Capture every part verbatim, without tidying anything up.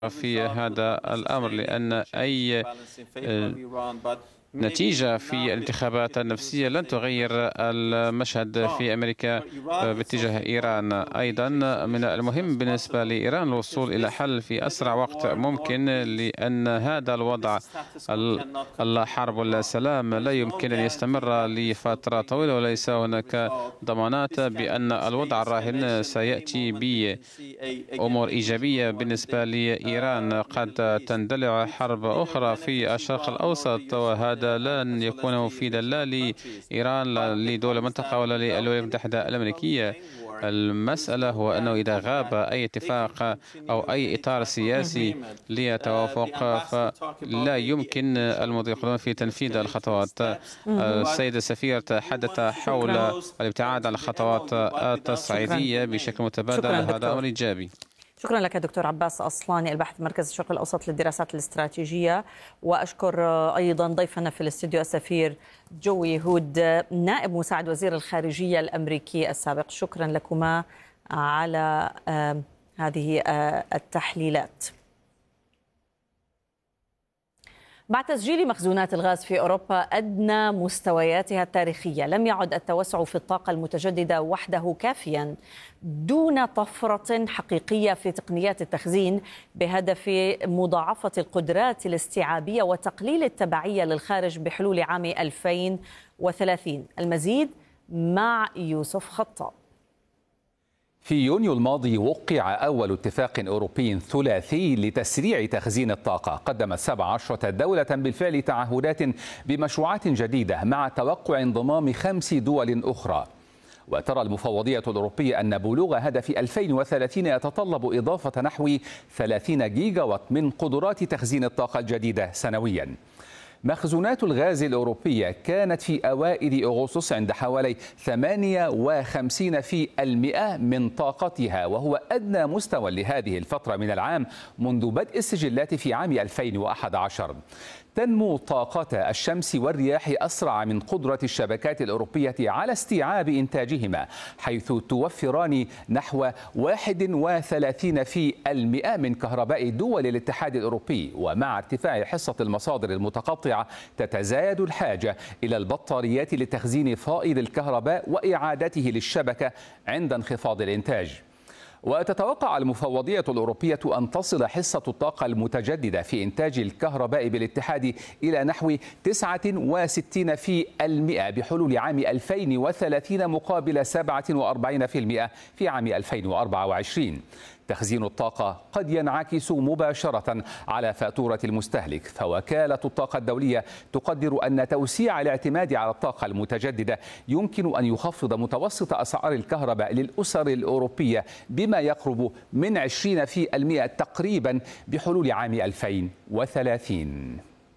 في هذا الأمر، لأن أي نتيجة في الانتخابات النفسية لن تغير المشهد في أمريكا باتجاه إيران. أيضا من المهم بالنسبة لإيران الوصول إلى حل في أسرع وقت ممكن، لأن هذا الوضع الحرب والسلام لا يمكن أن يستمر لفترة طويلة، وليس هناك ضمانات بأن الوضع الراهن سيأتي بأمور إيجابية بالنسبة لإيران. قد تندلع حرب أخرى في الشرق الأوسط، وهذا لن يكون مفيدا لا لإيران لا لدول المنطقة ولا للولايات المتحدة الأمريكية. المسألة هو أنه إذا غاب أي اتفاق أو أي إطار سياسي لتوافق فلا يمكن المضي القدم في تنفيذ الخطوات. السيد السفير تحدث حول الابتعاد عن الخطوات التصعيدية بشكل متبادل، هذا أمر إيجابي. شكرا لك دكتور عباس أصلاني، الباحث مركز الشرق الأوسط للدراسات الاستراتيجية، وأشكر أيضا ضيفنا في الاستوديو السفير جو يهود نائب مساعد وزير الخارجية الأمريكي السابق. شكرا لكما على هذه التحليلات. مع تسجيل مخزونات الغاز في أوروبا أدنى مستوياتها التاريخية، لم يعد التوسع في الطاقة المتجددة وحده كافيا دون طفرة حقيقية في تقنيات التخزين بهدف مضاعفة القدرات الاستيعابية وتقليل التبعية للخارج بحلول عام ألفين وثلاثين. المزيد مع يوسف خطاب. في يونيو الماضي وقع أول اتفاق أوروبي ثلاثي لتسريع تخزين الطاقة. قدمت سبع عشرة دولة بالفعل تعهدات بمشروعات جديدة مع توقع انضمام خمس دول أخرى. وترى المفوضية الأوروبية أن بلوغ هدف ألفين وثلاثين يتطلب إضافة نحو ثلاثين جيجا وات من قدرات تخزين الطاقة الجديدة سنويا. مخزونات الغاز الأوروبية كانت في أوائل أغسطس عند حوالي ثمانية وخمسين في المئة من طاقتها، وهو أدنى مستوى لهذه الفترة من العام منذ بدء السجلات في عام ألفين وأحد عشر. تنمو طاقة الشمس والرياح أسرع من قدرة الشبكات الأوروبية على استيعاب إنتاجهما، حيث توفران نحو واحد وثلاثين في المئة من كهرباء دول الاتحاد الأوروبي. ومع ارتفاع حصة المصادر المتقطعة تتزايد الحاجة إلى البطاريات لتخزين فائض الكهرباء وإعادته للشبكة عند انخفاض الإنتاج. وتتوقع المفوضية الأوروبية أن تصل حصة الطاقة المتجددة في إنتاج الكهرباء بالاتحاد إلى نحو تسعة وستين في المئة بحلول عام ألفين وثلاثين مقابل سبعة وأربعين في المئة في عام ألفين وأربعة وعشرين. تخزين الطاقة قد ينعكس مباشرة على فاتورة المستهلك، فوكالة الطاقة الدولية تقدر أن توسيع الاعتماد على الطاقة المتجددة يمكن أن يخفض متوسط أسعار الكهرباء للأسر الأوروبية بما يقرب من عشرين في المئة تقريبا بحلول عام ألفين وثلاثين.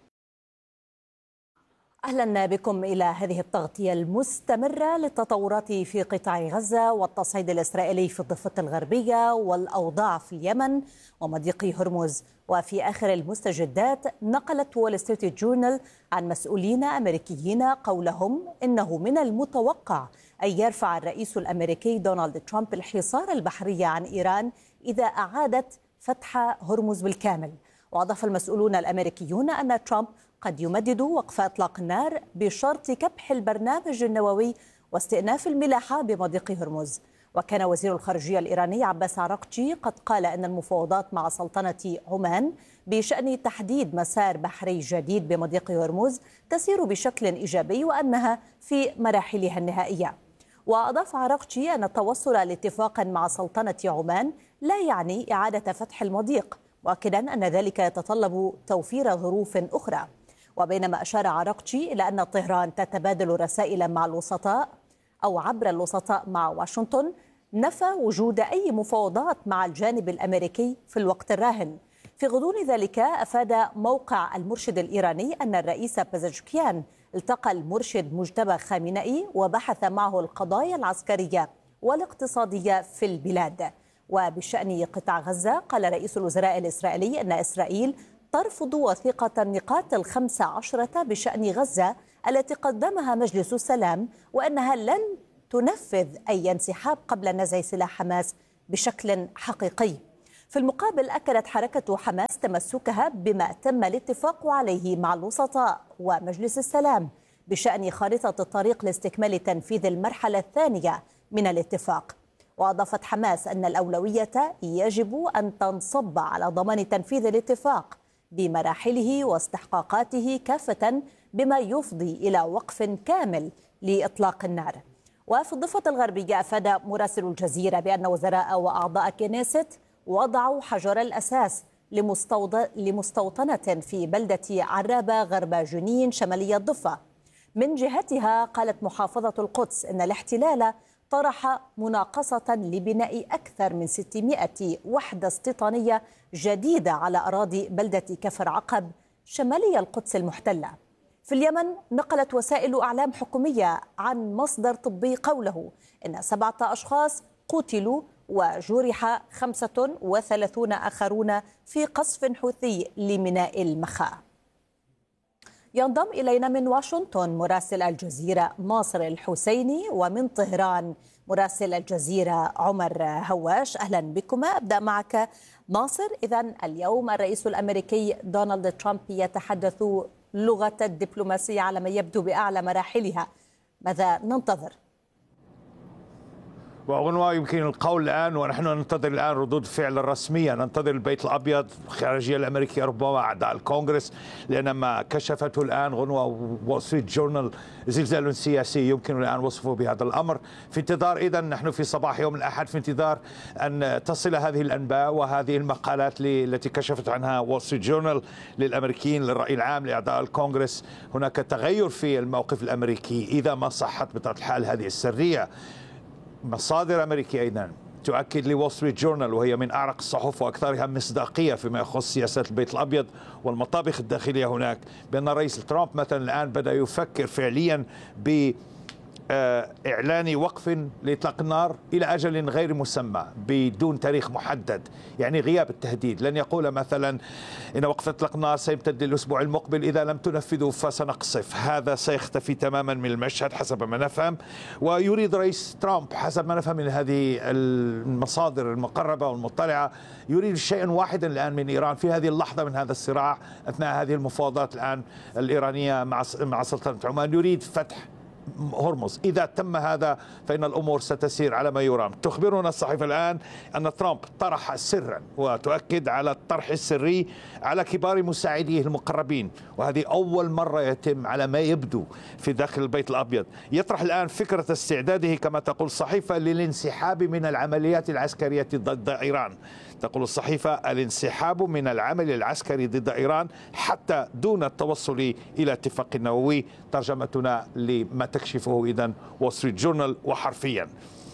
أهلا بكم إلى هذه التغطية المستمرة للتطورات في قطاع غزة والتصعيد الإسرائيلي في الضفة الغربية والأوضاع في اليمن ومضيق هرمز. وفي آخر المستجدات نقلت وول ستريت جورنال عن مسؤولين أمريكيين قولهم إنه من المتوقع أن يرفع الرئيس الأمريكي دونالد ترامب الحصار البحري عن إيران إذا أعادت فتح هرمز بالكامل. وأضاف المسؤولون الأمريكيون أن ترامب قد يمدد وقف إطلاق النار بشرط كبح البرنامج النووي واستئناف الملاحة بمضيق هرمز. وكان وزير الخارجية الإيراني عباس عراقجي قد قال أن المفاوضات مع سلطنة عمان بشأن تحديد مسار بحري جديد بمضيق هرمز تسير بشكل إيجابي وأنها في مراحلها النهائية. وأضاف عراقجي أن التوصل لاتفاق مع سلطنة عمان لا يعني إعادة فتح المضيق، مؤكدا أن ذلك يتطلب توفير ظروف أخرى. وبينما أشار عراقجي إلى أن طهران تتبادل رسائل مع الوسطاء أو عبر الوسطاء مع واشنطن، نفى وجود أي مفاوضات مع الجانب الأمريكي في الوقت الراهن. في غضون ذلك أفاد موقع المرشد الإيراني أن الرئيس بازشكيان التقى المرشد مجتبى خامنئي وبحث معه القضايا العسكرية والاقتصادية في البلاد. وبشأن قطاع غزة قال رئيس الوزراء الإسرائيلي أن إسرائيل ترفض وثيقة النقاط الخمسة عشرة بشأن غزة التي قدمها مجلس السلام، وأنها لن تنفذ أي انسحاب قبل نزع سلاح حماس بشكل حقيقي. في المقابل أكدت حركة حماس تمسكها بما تم الاتفاق عليه مع الوسطاء ومجلس السلام بشأن خارطة الطريق لاستكمال تنفيذ المرحلة الثانية من الاتفاق. وأضافت حماس أن الأولوية يجب أن تنصب على ضمان تنفيذ الاتفاق بمراحله واستحقاقاته كافة، بما يفضي إلى وقف كامل لإطلاق النار. وفي الضفة الغربية أفاد مراسل الجزيرة بأن وزراء وأعضاء كنيست وضعوا حجر الأساس لمستوطنة في بلدة عرابة غرب جنين شمالي الضفة. من جهتها قالت محافظة القدس أن الاحتلال طرح مناقصة لبناء أكثر من ستمائة وحدة استيطانية جديدة على أراضي بلدة كفر عقب شمالي القدس المحتلة. في اليمن نقلت وسائل أعلام حكومية عن مصدر طبي قوله إن سبعة أشخاص قتلوا وجرح خمسة وثلاثون آخرون في قصف حوثي لميناء المخا. ينضم إلينا من واشنطن مراسل الجزيرة ناصر الحسيني، ومن طهران مراسل الجزيرة عمر هواش. أهلا بكما. أبدأ معك ناصر. إذن اليوم الرئيس الأمريكي دونالد ترامب يتحدث لغة الدبلوماسية على ما يبدو بأعلى مراحلها، ماذا ننتظر؟ وغنوة يمكن القول الآن ونحن ننتظر الآن ردود الفعل الرسمية، ننتظر البيت الأبيض، الخارجية الأمريكية، ربما أعضاء الكونغرس، لأن ما كشفته الآن غنوة وول ستريت جورنال زلزال سياسي يمكن الآن وصفه بهذا الأمر. في انتظار، إذا نحن في صباح يوم الأحد في انتظار أن تصل هذه الأنباء وهذه المقالات التي كشفت عنها وول ستريت جورنال للأمريكيين، للرأي العام، لأعضاء الكونغرس. هناك تغير في الموقف الأمريكي إذا ما صحت بطبيعة الحال هذه السرية. مصادر أمريكية أيضا تؤكد لول ستريت جورنال، وهي من أعرق الصحف وأكثرها مصداقية فيما يخص سياسات البيت الأبيض والمطابخ الداخلية هناك، بأن الرئيس ترامب مثلا الآن بدأ يفكر فعليا ب إعلان وقف لإطلاق النار إلى أجل غير مسمى بدون تاريخ محدد، يعني غياب التهديد. لن يقول مثلا إن وقف إطلاق النار سيمتد للأسبوع المقبل، إذا لم تنفذوا فسنقصف. هذا سيختفي تماما من المشهد حسب ما نفهم. ويريد رئيس ترامب حسب ما نفهم من هذه المصادر المقربة والمطلعة، يريد شيئا واحدا الآن من إيران في هذه اللحظة من هذا الصراع أثناء هذه المفاوضات الآن الإيرانية مع مع سلطنة عمان، يريد فتح هرمز. إذا تم هذا فإن الأمور ستسير على ما يرام. تخبرنا الصحيفة الآن أن ترامب طرح سرا، وتؤكد على الطرح السري على كبار مساعديه المقربين، وهذه أول مرة يتم على ما يبدو في داخل البيت الأبيض. يطرح الآن فكرة استعداده كما تقول الصحيفة للانسحاب من العمليات العسكرية ضد إيران. تقول الصحيفة الانسحاب من العمل العسكري ضد إيران حتى دون التوصل إلى اتفاق نووي. ترجمتنا لما تكشفه إذن وول ستريت جورنال وحرفيا.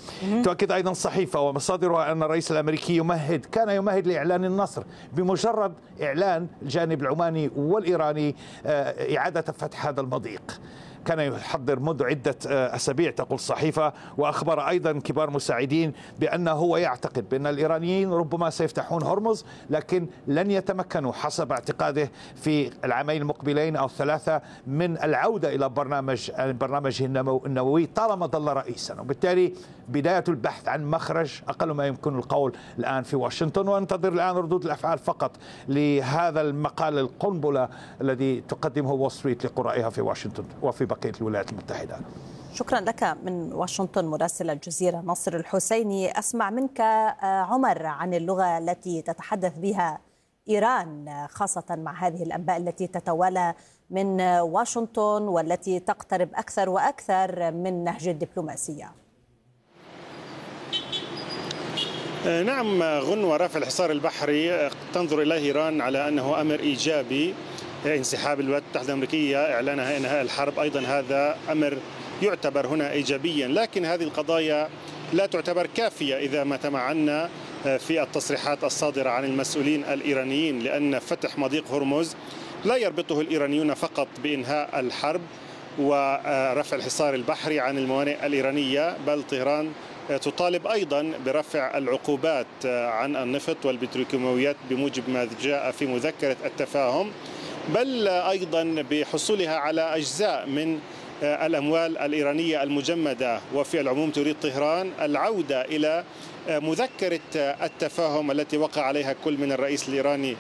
تؤكد أيضا الصحيفة ومصادرها أن الرئيس الأمريكي يمهد كان يمهد لإعلان النصر بمجرد إعلان الجانب العماني والإيراني إعادة فتح هذا المضيق. كان يحضر منذ عدة أسابيع تقول الصحيفة. وأخبر أيضا كبار مساعدين بأنه هو يعتقد بأن الإيرانيين ربما سيفتحون هرمز، لكن لن يتمكنوا حسب اعتقاده في العامين المقبلين أو الثلاثة من العودة إلى برنامج برنامجه النووي طالما ظل رئيسا. وبالتالي بداية البحث عن مخرج أقل ما يمكن القول الآن في واشنطن. وانتظر الآن ردود الأفعال فقط لهذا المقال القنبلة الذي تقدمه وول ستريت لقرائها في واشنطن وفي بقية الولايات المتحدة. شكرا لك من واشنطن مراسل الجزيرة ناصر الحسيني. أسمع منك عمر عن اللغة التي تتحدث بها إيران، خاصة مع هذه الأنباء التي تتوالى من واشنطن والتي تقترب أكثر وأكثر من نهج الدبلوماسية. نعم غنوة، رفع الحصار البحري تنظر إليه إيران على أنه أمر إيجابي. انسحاب الولايات المتحدة الأمريكية، إعلانها إنهاء الحرب، أيضا هذا أمر يعتبر هنا إيجابيا. لكن هذه القضايا لا تعتبر كافية إذا ما تمعنا في التصريحات الصادرة عن المسؤولين الإيرانيين، لأن فتح مضيق هرمز لا يربطه الإيرانيون فقط بإنهاء الحرب ورفع الحصار البحري عن الموانئ الإيرانية، بل طهران تطالب أيضا برفع العقوبات عن النفط والبتروكيماويات بموجب ما جاء في مذكرة التفاهم، بل أيضا بحصولها على أجزاء من الأموال الإيرانية المجمدة، وفي العموم تريد طهران العودة إلى مذكرة التفاهم التي وقع عليها كل من الرئيس الإيراني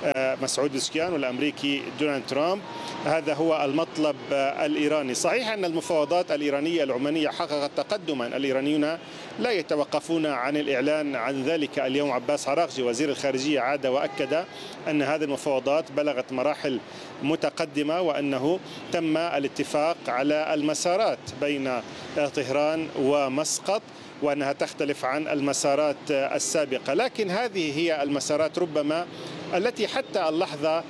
مسعود بزشكيان والأمريكي دونالد ترامب. هذا هو المطلب الإيراني. صحيح أن المفاوضات الإيرانية العمانية حققت تقدما، الإيرانيون لا يتوقفون عن الإعلان عن ذلك. اليوم عباس عراقجي وزير الخارجية عاد وأكد أن هذه المفاوضات بلغت مراحل متقدمة، وأنه تم الاتفاق على المسارات بين طهران ومسقط، وأنها تختلف عن المسارات السابقة. لكن هذه هي المسارات ربما التي حتى اللحظة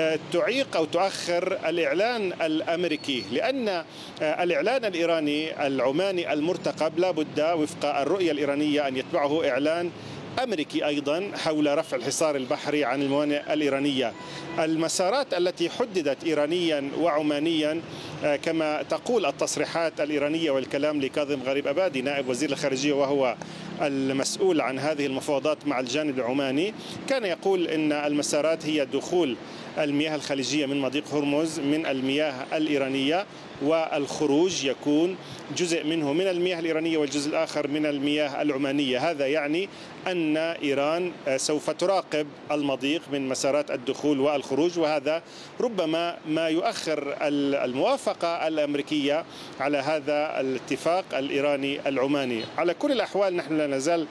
تعيق أو تؤخر الإعلان الأمريكي، لأن الإعلان الإيراني العماني المرتقب لا بد وفق الرؤية الإيرانية أن يتبعه إعلان أمريكي أيضا حول رفع الحصار البحري عن الموانئ الإيرانية. المسارات التي حددت إيرانيا وعمانيا كما تقول التصريحات الإيرانية والكلام لكاظم غريب أبادي نائب وزير الخارجية وهو المسؤول عن هذه المفاوضات مع الجانب العماني، كان يقول إن المسارات هي دخول المياه الخليجية من مضيق هرمز من المياه الإيرانية، والخروج يكون جزء منه من المياه الإيرانية والجزء الآخر من المياه العمانية. هذا يعني أن إيران سوف تراقب المضيق من مسارات الدخول والخروج، وهذا ربما ما يؤخر الموافقة الأمريكية على هذا الاتفاق الإيراني العماني. على كل الأحوال نحن لا نزال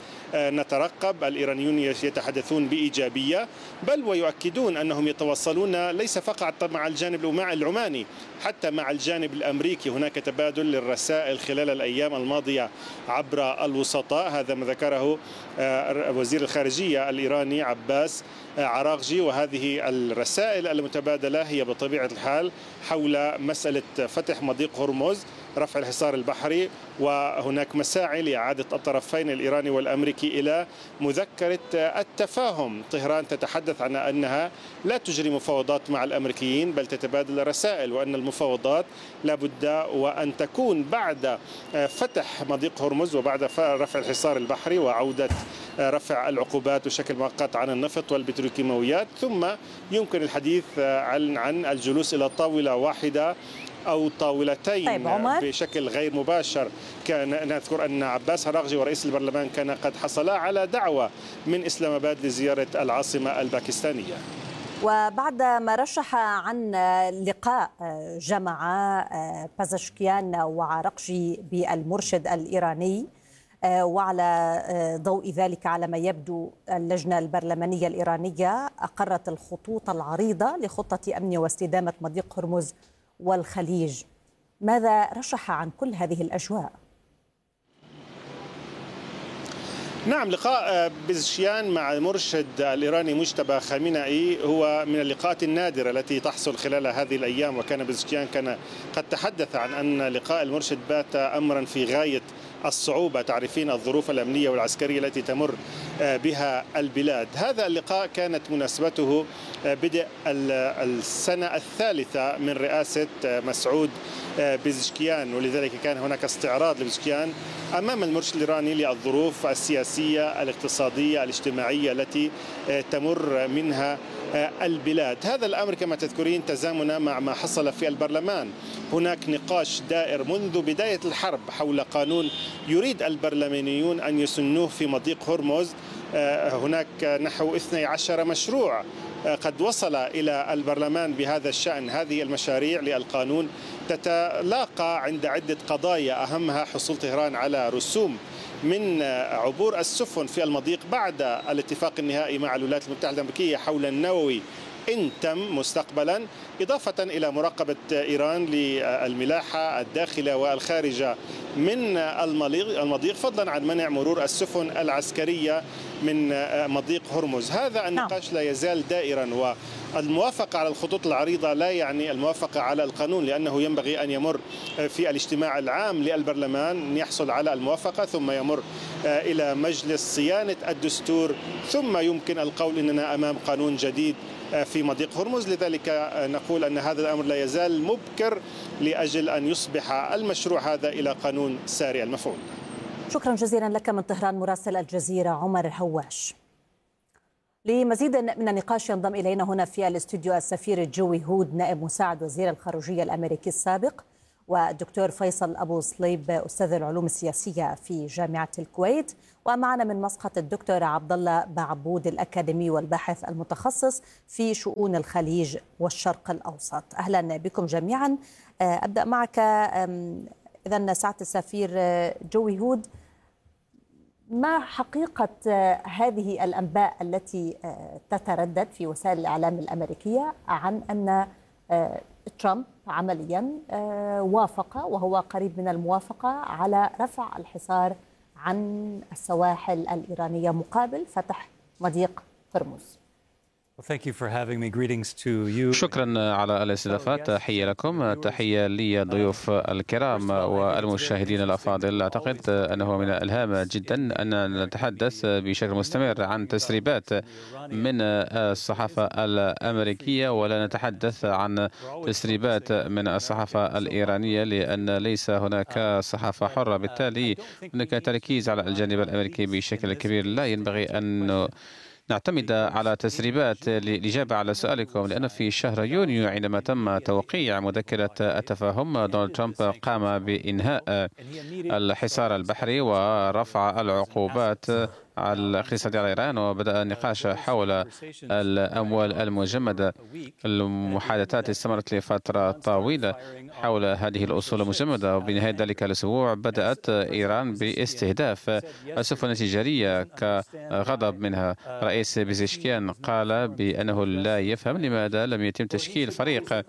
نترقب. الإيرانيون يتحدثون بإيجابية، بل ويؤكدون أنهم يتواصلون ليس فقط مع الجانب العماني، حتى مع الجانب الأمريكي. هناك تبادل للرسائل خلال الأيام الماضية عبر الوسطاء، هذا ما ذكره وزير الخارجية الإيراني عباس عراقجي، وهذه الرسائل المتبادلة هي بطبيعة الحال حول مسألة فتح مضيق هرمز، رفع الحصار البحري، وهناك مساعي لإعادة الطرفين الإيراني والأمريكي إلى مذكرة التفاهم. طهران تتحدث عن أنها لا تجري مفاوضات مع الأمريكيين بل تتبادل رسائل، وأن المفاوضات لابد وأن تكون بعد فتح مضيق هرمز وبعد رفع الحصار البحري وعودة رفع العقوبات بشكل مؤقت عن النفط والبتروكيماويات، ثم يمكن الحديث عن عن الجلوس إلى طاولة واحدة أو طاولتين. طيب بشكل غير مباشر. كان نذكر أن عباس عراقجي ورئيس البرلمان كان قد حصلا على دعوة من إسلام آباد لزيارة العاصمة الباكستانية. وبعد ما رشح عن لقاء جمع بزشكيان وعراقجي بالمرشد الإيراني، وعلى ضوء ذلك على ما يبدو اللجنة البرلمانية الإيرانية أقرت الخطوط العريضة لخطة أمن واستدامة مضيق هرمز والخليج. ماذا رشح عن كل هذه الأجواء؟ نعم، لقاء بزشكيان مع المرشد الإيراني مجتبى خامنئي هو من اللقاءات النادرة التي تحصل خلال هذه الأيام، وكان بزشكيان كان قد تحدث عن أن لقاء المرشد بات أمرا في غاية الصعوبة. تعرفين الظروف الأمنية والعسكرية التي تمر بها البلاد. هذا اللقاء كانت مناسبته بدء السنة الثالثة من رئاسة مسعود بزشكيان، ولذلك كان هناك استعراض لبزشكيان أمام المرشد الإيراني للظروف السياسية الاقتصادية الاجتماعية التي تمر منها البلاد. هذا الأمر كما تذكرين تزامنا مع ما حصل في البرلمان. هناك نقاش دائر منذ بداية الحرب حول قانون يريد البرلمانيون أن يسنوه في مضيق هرمز. هناك نحو اثني عشر مشروع قد وصل إلى البرلمان بهذا الشأن. هذه المشاريع للقانون تتلاقى عند عدة قضايا، أهمها حصول طهران على رسوم من عبور السفن في المضيق بعد الاتفاق النهائي مع الولايات المتحدة الأمريكية حول النووي إن تم مستقبلا، إضافة إلى مراقبة إيران للملاحة الداخلة والخارجة من المضيق، فضلا عن منع مرور السفن العسكرية من مضيق هرمز. هذا النقاش لا يزال دائرا، والموافقة على الخطوط العريضة لا يعني الموافقة على القانون، لأنه ينبغي أن يمر في الاجتماع العام للبرلمان يحصل على الموافقة، ثم يمر إلى مجلس صيانة الدستور، ثم يمكن القول أننا أمام قانون جديد في مضيق هرمز. لذلك نقول أن هذا الأمر لا يزال مبكر لأجل أن يصبح المشروع هذا إلى قانون ساري المفعول. شكرا جزيلا لك من طهران مراسل الجزيرة عمر هواش. لمزيد من النقاش ينضم إلينا هنا في الاستوديو السفير جوي هود نائب مساعد وزير الخارجية الأمريكي السابق، والدكتور فيصل أبو صليب أستاذ العلوم السياسية في جامعة الكويت، ومعنا من مسقط الدكتور عبد الله بعبود الأكاديمي والباحث المتخصص في شؤون الخليج والشرق الأوسط. أهلا بكم جميعا. أبدأ معك إذا سعادة السفير جوي هود، ما حقيقة هذه الأنباء التي تتردد في وسائل الإعلام الأمريكية عن أن ترامب عمليا وافق وهو قريب من الموافقة على رفع الحصار عن السواحل الإيرانية مقابل فتح مضيق هرمز؟ شكرا على الاستضافة. تحية لكم، تحية للضيوف الكرام والمشاهدين الأفاضل. أعتقد أنه من الهام جدا أن نتحدث بشكل مستمر عن تسريبات من الصحافة الأمريكية ولا نتحدث عن تسريبات من الصحافة الإيرانية، لأن ليس هناك صحافة حرة. بالتالي هناك تركيز على الجانب الأمريكي بشكل كبير. لا ينبغي أن نعتمد على تسريبات للإجابة على سؤالكم، لأن في شهر يونيو عندما تم توقيع مذكرة التفاهم دونالد ترامب قام بإنهاء الحصار البحري ورفع العقوبات الاقتصادية على إيران، وبدأ النقاش حول الأموال المجمدة. المحادثات استمرت لفترة طويلة حول هذه الأصول المجمدة، وبنهاية ذلك الأسبوع بدأت إيران باستهداف السفن التجارية كغضب منها. رئيس بيزيشكيان قال بأنه لا يفهم لماذا لم يتم تشكيل فريق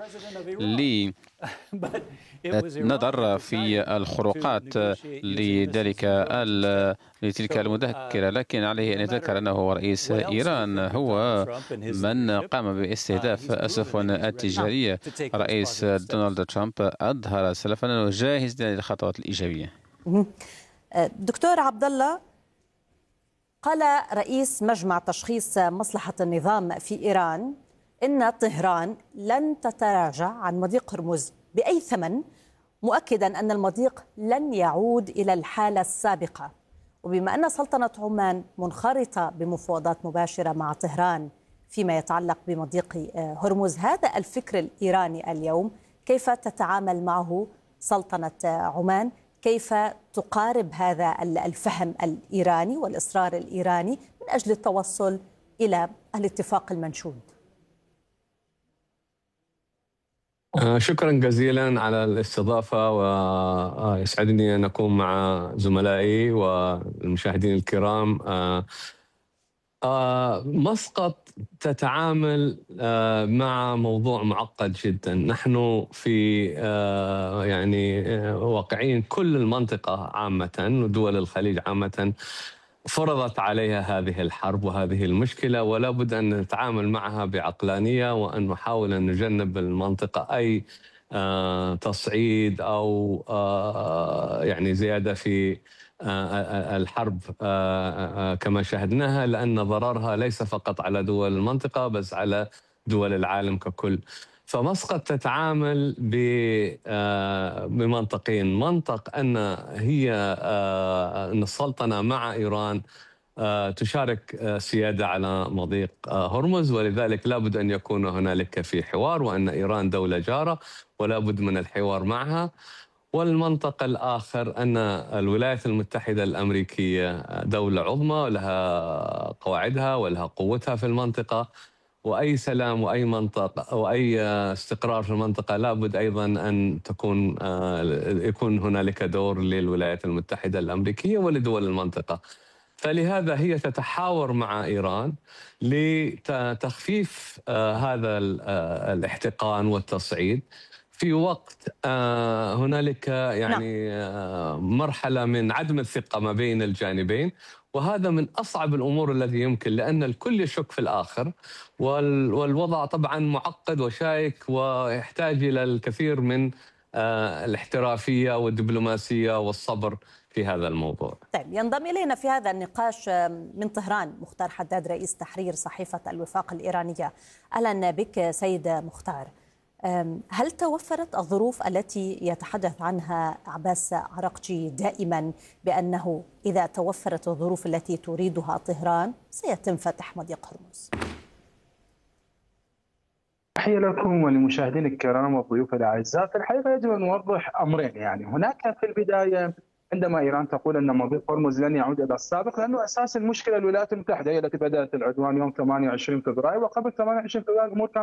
للنظر في الخروقات لذلك لتلك المذكرة، لكن عليه أن يتذكر أنه رئيس إيران هو من قام باستهداف السفن التجارية. رئيس دونالد ترامب أظهر سلفا أنه جاهز للخطوات الإيجابية. دكتور عبد الله، قال رئيس مجمع تشخيص مصلحة النظام في إيران إن طهران لن تتراجع عن مضيق هرمز بأي ثمن، مؤكدا أن المضيق لن يعود إلى الحالة السابقة. وبما أن سلطنة عمان منخرطة بمفاوضات مباشرة مع طهران فيما يتعلق بمضيق هرمز، هذا الفكر الإيراني اليوم كيف تتعامل معه سلطنة عمان؟ كيف تقارب هذا الفهم الإيراني والإصرار الإيراني من أجل التوصل إلى الاتفاق المنشود؟ شكرا جزيلا على الاستضافة، ويسعدني أن أكون مع زملائي والمشاهدين الكرام. مسقط تتعامل مع موضوع معقد جدا. نحن في يعني واقعين كل المنطقة عامة ودول الخليج عامة فرضت عليها هذه الحرب وهذه المشكلة، ولا بد أن نتعامل معها بعقلانية وأن نحاول أن نجنب المنطقة أي تصعيد أو يعني زيادة في الحرب كما شاهدناها، لأن ضررها ليس فقط على دول المنطقة بس على دول العالم ككل. فمسقط تتعامل بمنطقين: منطق أن هي أن السلطنة مع إيران تشارك سيادة على مضيق هرمز، ولذلك لا بد أن يكون هنالك في حوار، وأن إيران دولة جارة ولا بد من الحوار معها. والمنطق الآخر أن الولايات المتحدة الأمريكية دولة عظمى لها قواعدها ولها قوتها في المنطقة، وأي سلام وأي منطقة وأي استقرار في المنطقة لابد أيضا أن تكون يكون هنالك دور للولايات المتحدة الأمريكية ولدول المنطقة. فلهذا هي تتحاور مع إيران لتخفيف هذا الاحتقان والتصعيد في وقت هنالك يعني مرحلة من عدم الثقة ما بين الجانبين، وهذا من أصعب الأمور التي يمكن، لأن الكل يشك في الآخر، والوضع طبعا معقد وشائك ويحتاج إلى الكثير من الاحترافية والدبلوماسية والصبر في هذا الموضوع. طيب، ينضم إلينا في هذا النقاش من طهران مختار حداد رئيس تحرير صحيفة الوفاق الإيرانية. أهلا بك سيد مختار. هل توفرت الظروف التي يتحدث عنها عباس عراقجي دائما بأنه إذا توفرت الظروف التي تريدها طهران سيتم فتح مضيق هرمز؟ تحية لكم ولمشاهدينا الكرام والضيوف الأعزاء. في الحقيقة يجب أن نوضح أمرين. يعني هناك في البداية عندما إيران تقول أن مضيق هرمز لن يعود إلى السابق، لأنه أساس المشكلة الولايات المتحدة هي التي بدأت العدوان يوم ثمانية وعشرين فبراير، وقبل ثمانية وعشرين فبراير الأمور كانت